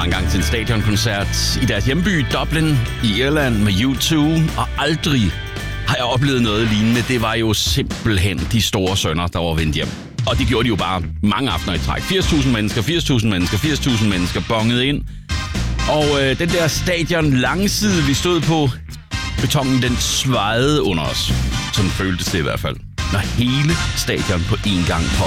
engang til en stadionkoncert i deres hjemby Dublin i Irland med U2, og aldrig har jeg oplevet noget lignende. Det var jo simpelthen de store sønner, der var vendt hjem. Og det gjorde de jo bare mange aftener i træk. 80.000 mennesker, 80.000 mennesker, 80.000 mennesker bongede ind. Og den der stadion langside, vi stod på, betongen den svajede under os. Sådan føltes det i hvert fald. Når hele stadion på én gang